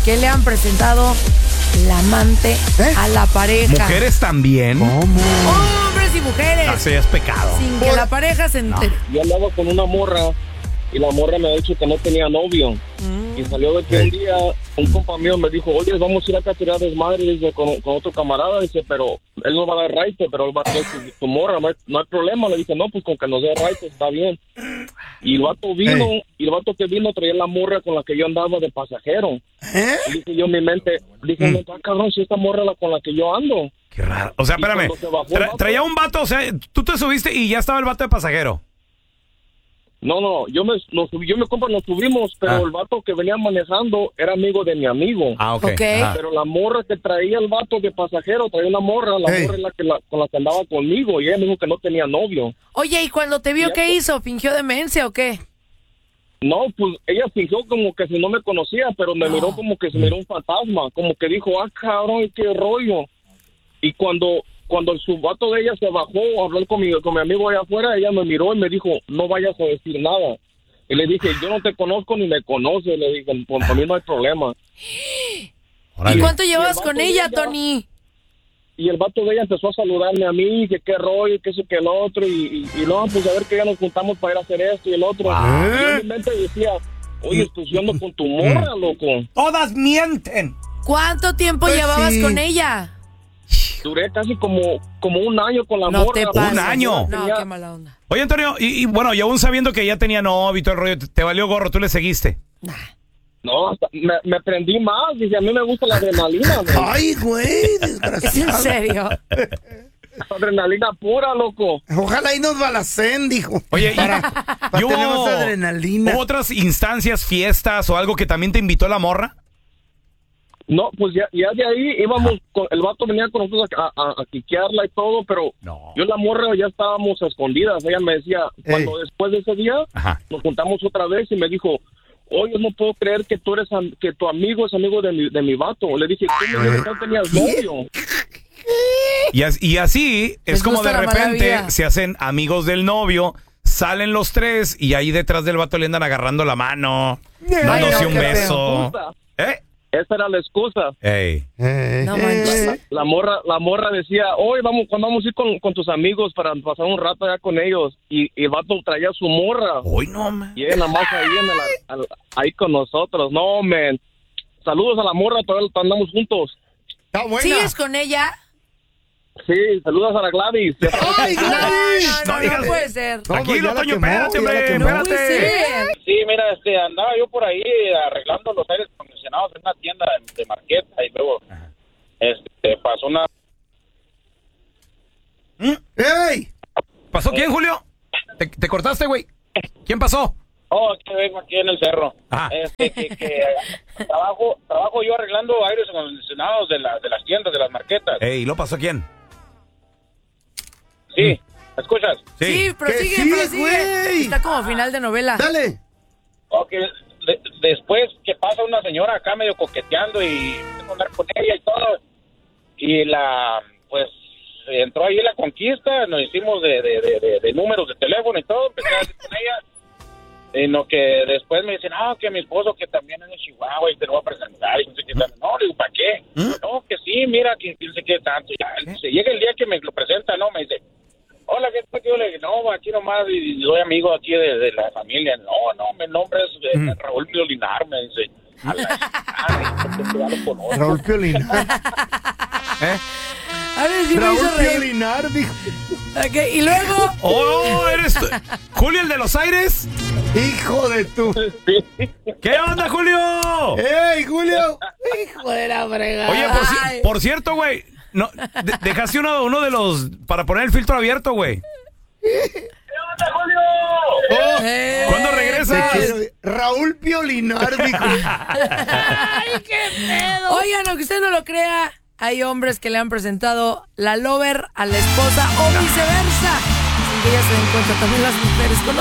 que le han presentado la amante a la pareja. ¿Mujeres también? ¿Cómo? Hombres y mujeres. No, eso ya es pecado. Sin que la pareja se entere. Yo andaba con una morra y la morra me ha dicho que no tenía novio. Y salió de que un día un compa mío me dijo, oye, vamos a ir acá a tirar desmadre, dice, con otro camarada, dice, pero él no va a dar raite, pero él va a decir, tu morra, no hay problema. Le dije, no, pues con que nos dé raite está bien. Y el vato vino, y el vato que vino traía la morra con la que yo andaba de pasajero. Y dije yo en mi mente, dije, no, cabrón, si esta morra es la con la que yo ando. Qué raro. O sea, espérame, traía un vato, o sea, tú te subiste y ya estaba el vato de pasajero. No, yo me compa, nos subimos, pero el vato que venía manejando era amigo de mi amigo. Ah, ok. Pero la morra que traía el vato de pasajero, traía una morra, la morra es con la que andaba conmigo, y ella me dijo que no tenía novio. Oye, ¿y cuando te vio qué hizo? ¿Fingió demencia o qué? No, pues ella fingió como que si no me conocía, pero me miró como que se miró un fantasma, como que dijo, cabrón, qué rollo. Y cuando el subato de ella se bajó a hablar con mi amigo allá afuera, ella me miró y me dijo, no vayas a decir nada. Y le dije, yo no te conozco ni me conoces. Le dije, para mí no hay problema. ¿Y cuánto llevas con ella, Tony? Y el vato de ella empezó a saludarme a mí, que qué rollo, que eso, que el otro. Y no, pues a ver que ya nos juntamos para ir a hacer esto y el otro. Y yo en mi mente decía, oye, pues yo ando con tu morra, loco. Todas mienten. ¿Cuánto tiempo llevabas con ella? Duré casi como un año con la No morra. te pases. ¿Un año? No, qué mala onda. Oye, Antonio, y bueno, y aún sabiendo que ya tenía novio y todo el rollo, te valió gorro, tú le seguiste. No, hasta me prendí más. Dije, a mí me gusta la adrenalina. Ay, güey, ¿Es en serio? Adrenalina pura, loco. Ojalá y nos balacen, dijo. Oye, para ¿y tener más adrenalina. ¿Hubo otras instancias, fiestas o algo que también te invitó la morra? No, pues ya de ahí íbamos, el vato venía con nosotros a quiquearla y todo, pero yo y la morra ya estábamos escondidas. Ella me decía, cuando después de ese día nos juntamos otra vez y me dijo, oye, no puedo creer que que tu amigo es amigo de mi vato. Le dije, ¿cómo no tenías novio? Y así es como de repente se hacen amigos del novio, salen los tres y ahí detrás del vato le andan agarrando la mano, dándose un beso. Esa era la excusa. No manches. La morra decía, hoy cuando vamos a ir con tus amigos para pasar un rato allá con ellos. Y el vato traía su morra. Hoy no, man. Y ella nada más ahí, ahí con nosotros. No, man. Saludos a la morra, todavía andamos juntos. Está buena. ¿Sigues con ella? Sí, saludos a la Gladys. ¡Ay, Gladys! No puede ser. Tranquilo, Toño, espérate, hombre, espérate. Sí, mira, andaba yo por ahí arreglando los aires acondicionados en una tienda de Marqueta y luego pasó una... ¡Ey! ¿Pasó quién, Julio? ¿Te cortaste, güey? ¿Quién pasó? Oh, que vengo aquí en el cerro. Que trabajo yo arreglando aires acondicionados de las tiendas, de las marquetas. Ey, ¿lo pasó quién? Sí, ¿me escuchas? Sí, prosigue. Güey. Está como final de novela. Dale. Ok, después que pasa una señora acá medio coqueteando y empezó a hablar con ella y todo. Y pues entró ahí la conquista, nos hicimos de números de teléfono y todo, empecé a hablar con ella. En lo que después me dicen, que mi esposo que también es de Chihuahua y te lo va a presentar y no sé qué tal. No, le digo, ¿para qué? No, que sí, mira, que no sé qué tanto. Ya, se llega el día que me lo presenta, ¿no? Me dice, hola, ¿qué tal? Yo le digo, no, aquí nomás y soy amigo aquí de la familia. No, mi nombre es Raúl Piolinar, me dice. Raúl Piolinar. A ver si me hizo reír. Piolinar, dijo. Okay, y luego... ¡Oh, eres tú! ¿Julio, el de los aires? Hijo de tu... ¿Qué onda, Julio? ¡Ey, Julio! Hijo de la fregada. Oye, por cierto, güey, no, dejaste uno de los... para poner el filtro abierto, güey. ¿Qué onda, Julio? ¿Cuándo regresas? Raúl Piolinar, dijo. ¡Ay, qué pedo! Oigan, aunque usted no lo crea, hay hombres que le han presentado la lover a la esposa o viceversa, sin que ellas se den cuenta. También las mujeres.